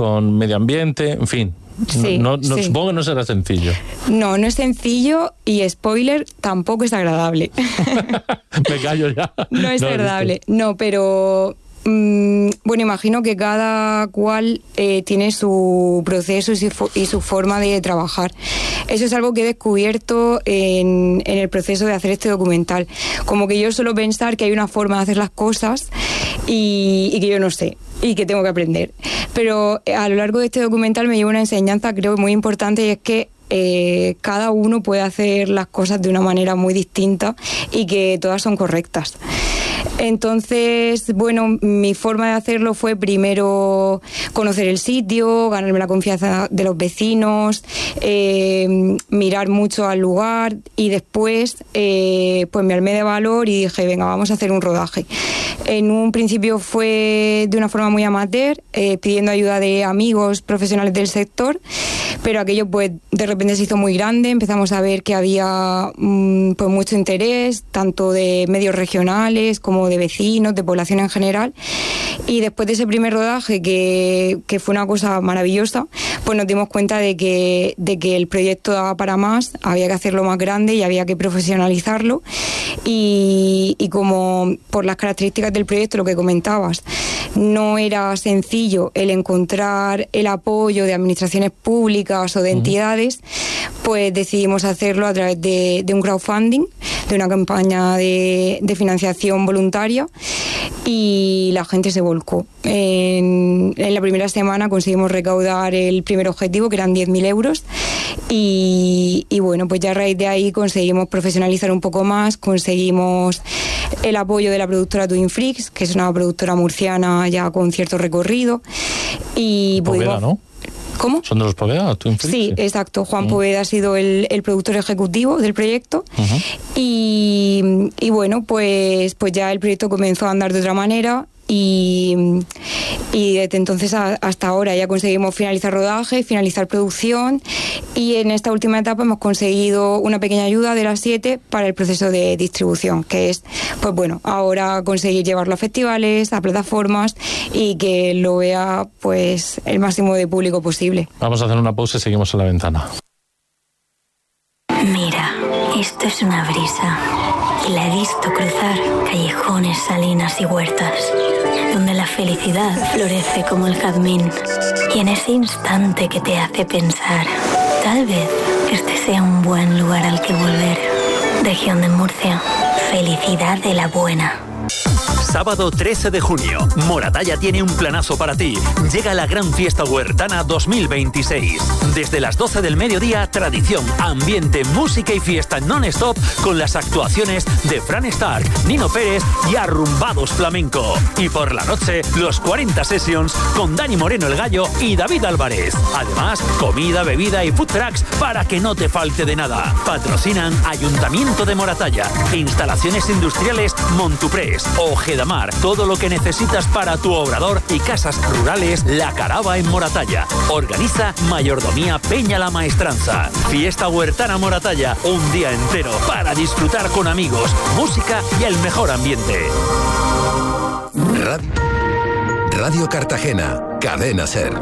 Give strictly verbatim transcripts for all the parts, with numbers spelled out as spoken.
con medio ambiente, en fin. Sí, no, no, sí. Supongo que no será sencillo. No, no es sencillo y, spoiler, tampoco es agradable. Me callo ya. No es no agradable, no, pero... Mmm, bueno, imagino que cada cual eh, tiene su proceso y su, y su forma de trabajar. Eso es algo que he descubierto en, en el proceso de hacer este documental. Como que yo suelo pensar que hay una forma de hacer las cosas y, y que yo no sé y que tengo que aprender. Pero a lo largo de este documental me llevo una enseñanza, creo, muy importante, y es que Eh, cada uno puede hacer las cosas de una manera muy distinta y que todas son correctas. Entonces, bueno, mi forma de hacerlo fue primero conocer el sitio, ganarme la confianza de los vecinos, eh, mirar mucho al lugar, y después eh, pues me armé de valor y dije, venga, vamos a hacer un rodaje. En un principio fue de una forma muy amateur, eh, pidiendo ayuda de amigos profesionales del sector, pero aquello pues de repente se hizo muy grande. Empezamos a ver que había mmm, pues mucho interés, tanto de medios regionales como de vecinos, de población en general, y después de ese primer rodaje, que, que fue una cosa maravillosa, pues nos dimos cuenta de que, de que el proyecto daba para más, había que hacerlo más grande y había que profesionalizarlo, y, y como por las características del proyecto, lo que comentabas, no era sencillo el encontrar el apoyo de administraciones públicas o de entidades, pues decidimos hacerlo a través de, de un crowdfunding, de una campaña de, de financiación voluntaria, y la gente se volcó. En, en la primera semana conseguimos recaudar el primer objetivo, que eran diez mil euros, y, y bueno, pues ya a raíz de ahí conseguimos profesionalizar un poco más, conseguimos el apoyo de la productora Twin Freaks, que es una productora murciana ya con cierto recorrido, y Poveda, pudimos... ¿no? ¿Cómo? ¿Son de los Poveda? ¿Twin Freaks? Sí, exacto. Juan uh-huh. Poveda ha sido el, el productor ejecutivo del proyecto. Uh-huh. y, y bueno, pues, pues ya el proyecto comenzó a andar de otra manera. Y, y desde entonces a, hasta ahora ya conseguimos finalizar rodaje, finalizar producción, y en esta última etapa hemos conseguido una pequeña ayuda de las siete para el proceso de distribución, que es, pues bueno, ahora conseguir llevarlo a festivales, a plataformas, y que lo vea pues el máximo de público posible. Vamos a hacer una pausa y seguimos en La Ventana. Mira, esto es una brisa, y la he visto cruzar callejones, salinas y huertas, donde la felicidad florece como el jazmín, y en ese instante que te hace pensar, tal vez este sea un buen lugar al que volver. Región de Murcia, felicidad de la buena. Sábado trece de junio, Moratalla tiene un planazo para ti. Llega la Gran Fiesta Huertana dos mil veintiséis. Desde las doce del mediodía, tradición, ambiente, música y fiesta non-stop con las actuaciones de Fran Stark, Nino Pérez y Arrumbados Flamenco. Y por la noche, los cuarenta Sessions con Dani Moreno el Gallo y David Álvarez. Además, comida, bebida y food trucks para que no te falte de nada. Patrocinan Ayuntamiento de Moratalla, Instalaciones Industriales Montuprés, Ojedamar, todo lo que necesitas para tu obrador y casas rurales La Carava en Moratalla. Organiza Mayordomía Peña La Maestranza. Fiesta Huertana Moratalla, un día entero para disfrutar con amigos, música y el mejor ambiente. Radio, Radio Cartagena, Cadena Ser.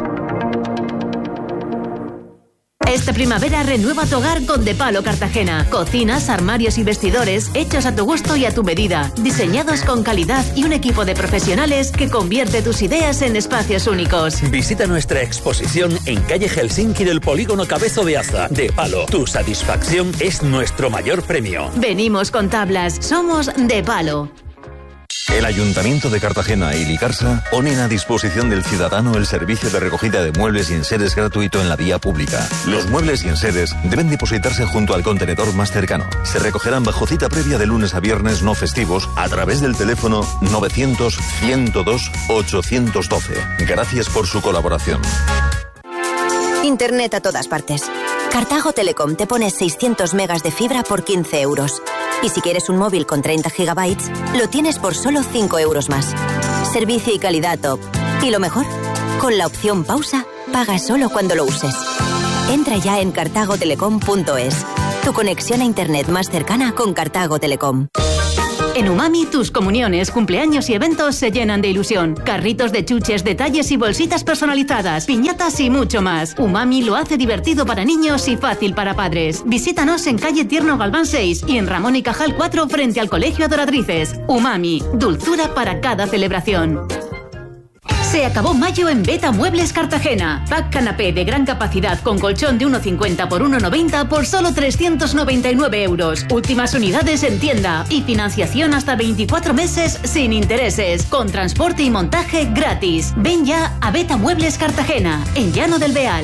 Esta primavera renueva tu hogar con De Palo Cartagena. Cocinas, armarios y vestidores hechos a tu gusto y a tu medida. Diseñados con calidad y un equipo de profesionales que convierte tus ideas en espacios únicos. Visita nuestra exposición en calle Helsinki del Polígono Cabezo de Aza. De Palo, tu satisfacción es nuestro mayor premio. Venimos con tablas. Somos De Palo. El Ayuntamiento de Cartagena y Licarsa ponen a disposición del ciudadano el servicio de recogida de muebles y enseres gratuito en la vía pública. Los muebles y enseres deben depositarse junto al contenedor más cercano. Se recogerán bajo cita previa de lunes a viernes no festivos a través del teléfono novecientos, ciento dos, ochocientos doce. Gracias por su colaboración. Internet a todas partes. Cartago Telecom te pone seiscientos megas de fibra por quince euros. Y si quieres un móvil con treinta gigabytes, lo tienes por solo cinco euros más. Servicio y calidad top. Y lo mejor, con la opción pausa, paga solo cuando lo uses. Entra ya en cartago telecom punto es. Tu conexión a Internet más cercana con Cartago Telecom. En Umami, tus comuniones, cumpleaños y eventos se llenan de ilusión. Carritos de chuches, detalles y bolsitas personalizadas, piñatas y mucho más. Umami lo hace divertido para niños y fácil para padres. Visítanos en calle Tierno Galván seis y en Ramón y Cajal cuatro frente al Colegio Adoratrices. Umami, dulzura para cada celebración. Se acabó mayo en Beta Muebles Cartagena. Pack canapé de gran capacidad con colchón de uno cincuenta por uno noventa por solo trescientos noventa y nueve euros. Últimas unidades en tienda y financiación hasta veinticuatro meses sin intereses, con transporte y montaje gratis. Ven ya a Beta Muebles Cartagena, en Llano del Beal.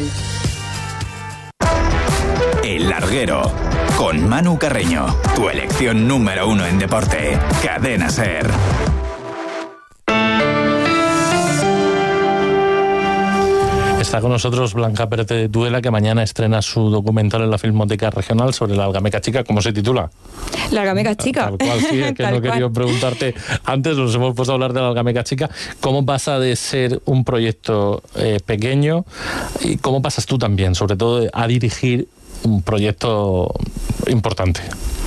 El Larguero, con Manu Carreño, tu elección número uno en deporte. Cadena SER. Está con nosotros Blanca Pérez de Tudela, que mañana estrena su documental en la Filmoteca Regional sobre la Algameca Chica. ¿Cómo se titula? La Algameca Chica. Tal cual, sí, es que no he querido preguntarte antes, nos hemos puesto a hablar de la Algameca Chica. ¿Cómo pasa de ser un proyecto eh, pequeño y cómo pasas tú también, sobre todo, a dirigir un proyecto importante?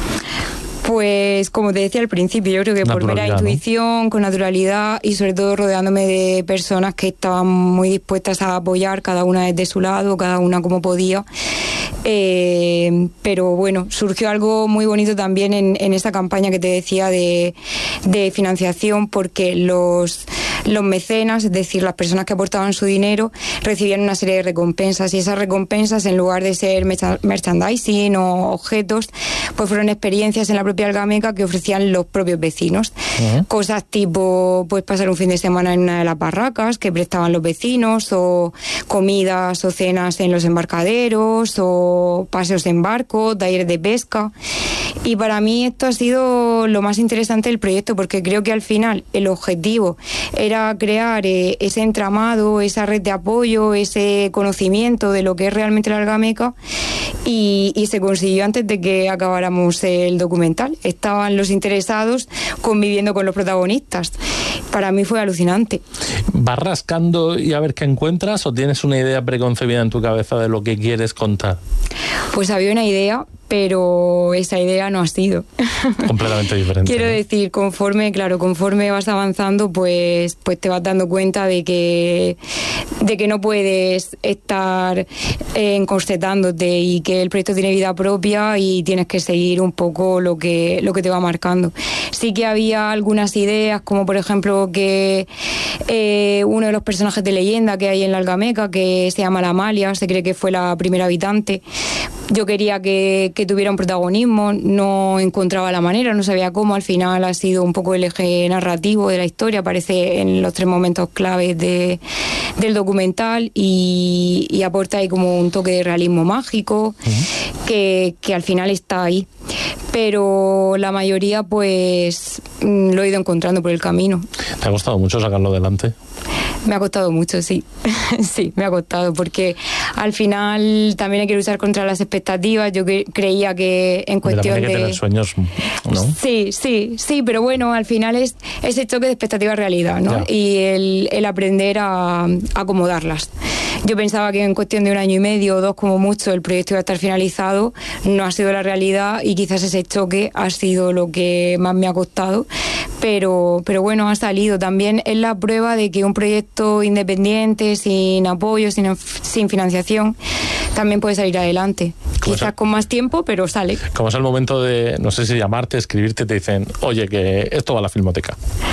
Pues como te decía al principio, yo creo que por mera intuición, ¿no? Con naturalidad y sobre todo rodeándome de personas que estaban muy dispuestas a apoyar, cada una desde su lado, cada una como podía. Eh, pero bueno, surgió algo muy bonito también en, en esa campaña que te decía de, de financiación, porque los, los mecenas, es decir, las personas que aportaban su dinero, recibían una serie de recompensas, y esas recompensas, en lugar de ser merchandising o objetos, pues fueron experiencias en la propia Algameca que ofrecían los propios vecinos. Uh-huh. Cosas tipo, pues pasar un fin de semana en una de las barracas que prestaban los vecinos, o comidas o cenas en los embarcaderos, o paseos en barco, talleres de pesca. Y para mí esto ha sido lo más interesante del proyecto, porque creo que al final el objetivo era crear eh, ese entramado, esa red de apoyo, ese conocimiento de lo que es realmente la Algameca, y, y se consiguió antes de que acabáramos el documental. Estaban los interesados conviviendo con los protagonistas. Para mí fue alucinante. ¿Vas rascando y a ver qué encuentras, o tienes una idea preconcebida en tu cabeza de lo que quieres contar? Pues había una idea, pero esa idea no ha sido. Completamente diferente. Quiero decir, conforme, claro, conforme vas avanzando, pues, pues te vas dando cuenta de que, de que no puedes estar eh, encorsetándote, y que el proyecto tiene vida propia y tienes que seguir un poco lo que, lo que te va marcando. Sí que había algunas ideas, como por ejemplo que eh, uno de los personajes de leyenda que hay en la Algameca, que se llama la Amalia, se cree que fue la primera habitante. Yo quería que, que tuviera un protagonismo, no encontraba la manera, no sabía cómo. Al final ha sido un poco el eje narrativo de la historia, aparece en los tres momentos claves de, del documental, y, y aporta ahí como un toque de realismo mágico, uh-huh. que, que al final está ahí. Pero la mayoría pues lo he ido encontrando por el camino. ¿Te ha costado mucho sacarlo adelante? Me ha costado mucho, sí. Sí, me ha costado, porque al final también hay que luchar contra las expectativas. Yo que, creía que en cuestión de... Hay que tener sueños, ¿no? Sí, sí, sí, pero bueno, al final es ese choque de expectativa-realidad, ¿no? Ya. Y el, el aprender a, a acomodarlas. Yo pensaba que en cuestión de un año y medio o dos como mucho el proyecto iba a estar finalizado. No ha sido la realidad, y quizás ese choque ha sido lo que más me ha costado, pero, pero bueno, ha salido. También es la prueba de que un proyecto independiente, sin apoyo, sin, sin financiación, también puede salir adelante. Quizás con más tiempo, pero sale. ¿Cómo es el momento de, no sé si llamarte, escribirte, te dicen, oye, que esto va a la Filmoteca?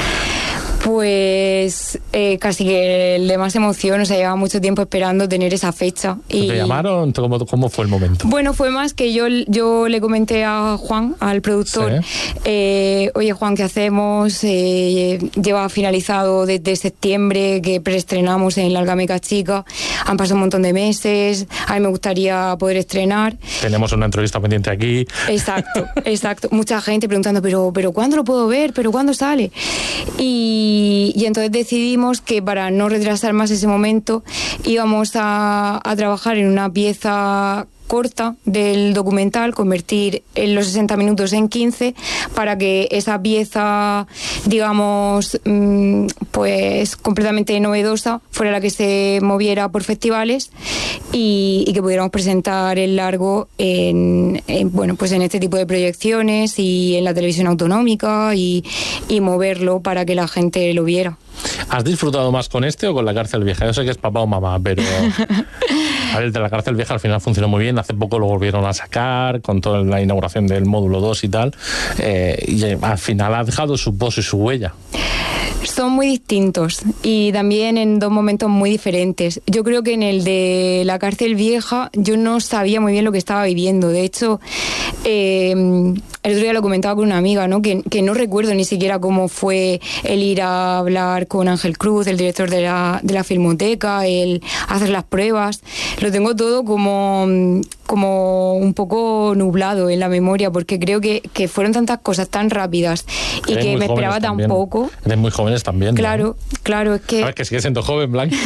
Pues eh, casi que el de más emoción, o sea, llevaba mucho tiempo esperando tener esa fecha. Y ¿te llamaron? ¿Cómo, cómo fue el momento? Bueno, fue más que yo, yo le comenté a Juan, al productor, ¿sí? eh, oye Juan, ¿qué hacemos? Eh, lleva finalizado desde septiembre, que preestrenamos en la Algameca Chica, han pasado un montón de meses, a mí me gustaría poder estrenar. Tenemos una entrevista pendiente aquí. Exacto, exacto. Mucha gente preguntando, pero, pero ¿cuándo lo puedo ver? ¿Pero cuándo sale? Y Y, y entonces decidimos que, para no retrasar más ese momento, íbamos a, a trabajar en una pieza corta del documental, convertir en los sesenta minutos en quince, para que esa pieza, digamos, pues completamente novedosa, fuera la que se moviera por festivales, y, y que pudiéramos presentar el largo en, en, bueno, pues en este tipo de proyecciones y en la televisión autonómica y, y moverlo para que la gente lo viera. ¿Has disfrutado más con este o con La Cárcel Vieja? Yo sé que es papá o mamá, pero a ver, el de La Cárcel Vieja al final funcionó muy bien. Hace poco lo volvieron a sacar con toda la inauguración del módulo dos y tal, eh, y al final ha dejado su voz y su huella. Son muy distintos y también en dos momentos muy diferentes. Yo creo que en el de La Cárcel Vieja yo no sabía muy bien lo que estaba viviendo. De hecho, eh, el otro día lo comentaba con una amiga, ¿no? Que, que no recuerdo ni siquiera cómo fue el ir a hablar con Ángel Cruz, el director de la, de la Filmoteca, el hacer las pruebas. Lo tengo todo como, como un poco nublado en la memoria, porque creo que, que fueron tantas cosas tan rápidas y Eres que me esperaba tan también. poco. Eres muy jóvenes también, ¿no? Claro, claro, es que... A ver, que sigue siendo joven, Blanca.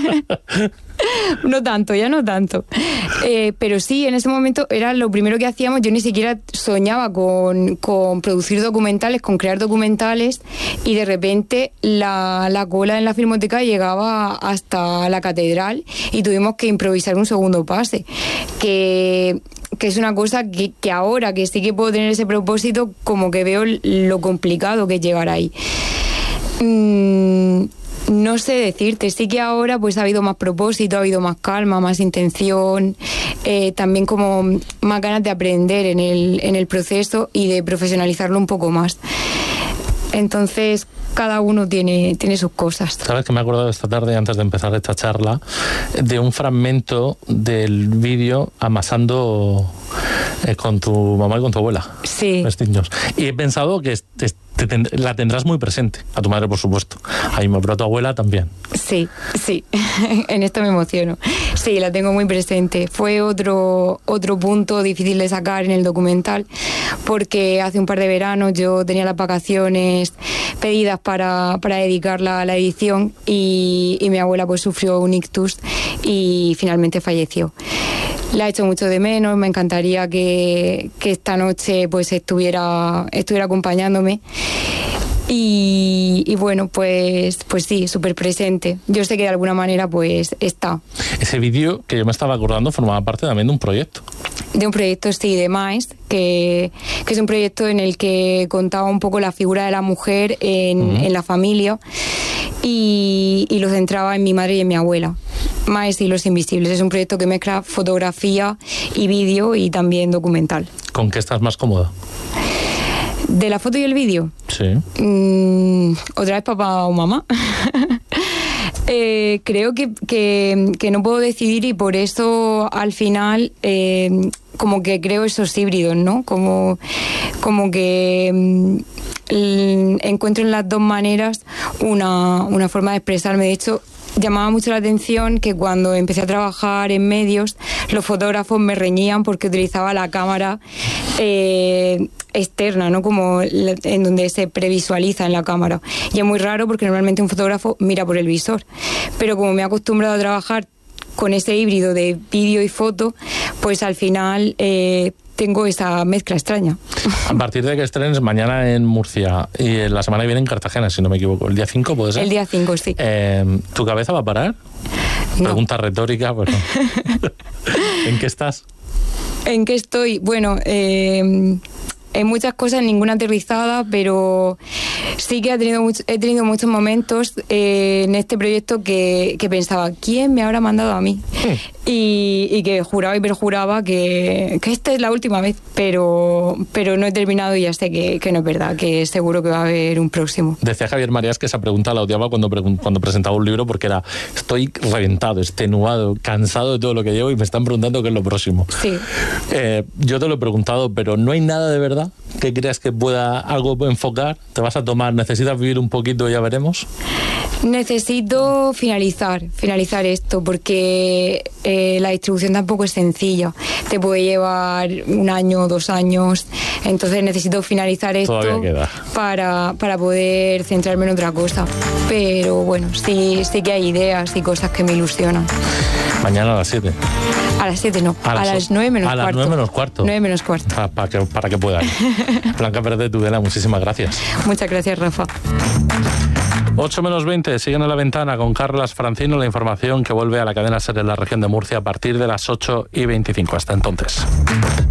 No tanto, ya no tanto. Eh, pero sí, en ese momento era lo primero que hacíamos. Yo ni siquiera soñaba con, con producir documentales, con crear documentales, y de repente la, la cola en la Filmoteca llegaba hasta la catedral y tuvimos que improvisar un segundo pase. Que... que es una cosa que, que ahora que sí que puedo tener ese propósito, como que veo lo complicado que es llegar ahí. Mm, no sé decirte, sí que ahora pues ha habido más propósito, ha habido más calma, más intención, eh, también como más ganas de aprender en el, en el proceso y de profesionalizarlo un poco más. Entonces, cada uno tiene, tiene sus cosas. ¿Sabes que me he acordado esta tarde, antes de empezar esta charla, de un fragmento del vídeo amasando eh, con tu mamá y con tu abuela? Sí. Vestidos. Y he pensado que te, te, te, la tendrás muy presente. A tu madre, por supuesto. A mí, pero a tu abuela también. Sí, sí. En esto me emociono. Sí, la tengo muy presente. Fue otro, otro punto difícil de sacar en el documental, porque hace un par de veranos yo tenía las vacaciones pedidas para, para dedicarla a la edición y, y mi abuela pues sufrió un ictus y finalmente falleció. La he hecho mucho de menos, me encantaría que, que esta noche pues estuviera, estuviera acompañándome. Y, y bueno, pues, pues sí, súper presente. Yo sé que de alguna manera pues está. Ese vídeo que yo me estaba acordando formaba parte también de un proyecto. De un proyecto, sí, de Maes, que, que es un proyecto en el que contaba un poco la figura de la mujer en, uh-huh. en la familia y, y lo centraba en mi madre y en mi abuela. Maes y los Invisibles es un proyecto que mezcla fotografía y vídeo y también documental. ¿Con qué estás más cómoda? ¿De la foto y el vídeo? Sí. Mm, ¿Otra vez papá o mamá? eh, creo que, que, que no puedo decidir y por eso al final eh, como que creo esos híbridos, ¿no? Como, como que mm, encuentro en las dos maneras una, una forma de expresarme. De hecho, llamaba mucho la atención que cuando empecé a trabajar en medios, los fotógrafos me reñían porque utilizaba la cámara eh, externa, ¿no? Como la, en donde se previsualiza en la cámara. Y es muy raro porque normalmente un fotógrafo mira por el visor. Pero como me he acostumbrado a trabajar con ese híbrido de vídeo y foto, pues al final eh, tengo esa mezcla extraña. A partir de que estrenes mañana en Murcia y la semana que viene en Cartagena, si no me equivoco, el día cinco puede ser. El día cinco, sí. Eh, ¿Tu cabeza va a parar? No. Pregunta retórica, pero ¿en qué estás? ¿En qué estoy? Bueno, eh, en muchas cosas, ninguna aterrizada, pero sí que he tenido, mucho, he tenido muchos momentos eh, en este proyecto que, que pensaba, ¿quién me habrá mandado a mí? Sí. Y, y que juraba y perjuraba que, que esta es la última vez, pero, pero no he terminado y ya sé que, que no es verdad, que seguro que va a haber un próximo. Decía Javier Marías que esa pregunta la odiaba cuando, cuando presentaba un libro porque era, estoy reventado, extenuado, cansado de todo lo que llevo y me están preguntando qué es lo próximo. Sí. Eh, yo te lo he preguntado, pero ¿no hay nada de verdad que creas que pueda algo enfocar? ¿Te vas a tomar, necesitas vivir un poquito y ya veremos? Necesito finalizar, finalizar esto, porque eh, la distribución tampoco es sencilla. Te puede llevar un año, dos años. Entonces necesito finalizar esto para, para poder centrarme en otra cosa. Pero bueno, sí, sí que hay ideas y cosas que me ilusionan. Mañana a las siete. A las siete no, a las, a las nueve menos a cuarto. A las nueve menos cuarto. nueve menos cuarto. Para, para, que, para que puedan. Blanca Pérez de Tudela, muchísimas gracias. Muchas gracias, Rafa. ocho menos veinte, siguen en la ventana con Carlas Francino, la información que vuelve a la cadena SER en la región de Murcia a partir de las ocho y veinticinco. Hasta entonces.